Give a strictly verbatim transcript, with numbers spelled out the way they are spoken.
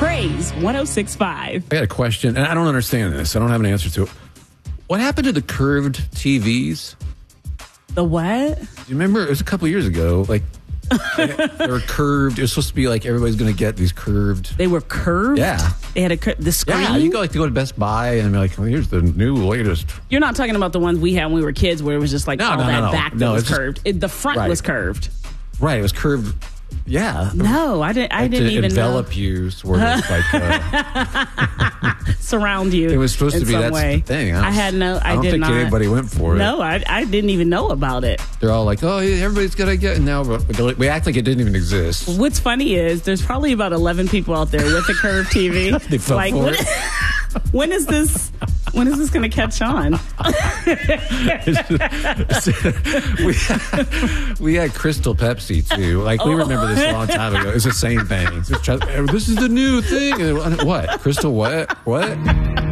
Praise one oh six point five. I got a question, and I don't understand this. I don't have an answer to it. What happened to the curved T Vs? The what? Do you remember? It was a couple of years ago. Like, they, they were curved. It was supposed to be like everybody's going to get these curved. They were curved? Yeah. They had a cur- the screen? Yeah, you go like to go to Best Buy and be like, well, here's the new latest. You're not talking about the ones we had when we were kids where it was just like No, all no, that no, no. back that No, was it's just- curved. It, the front Right. was curved. Right, it was curved. Yeah. No, I didn't. I Like didn't to even envelop know. you, sort of like. Uh, Surround you. It was supposed in to be some that's way. the thing. I had no. I, I don't did think not. anybody went for it. No, I, I didn't even know about it. They're all like, "Oh, yeah, everybody's gonna get." And now we act like it didn't even exist. What's funny is there's probably about eleven people out there with a curved T V. They fell like, for when, it. when is this? When is this going to catch on? we, had, we had Crystal Pepsi too. Like we remember this a long time ago. It's the same thing. This is the new thing. What? Crystal what? What?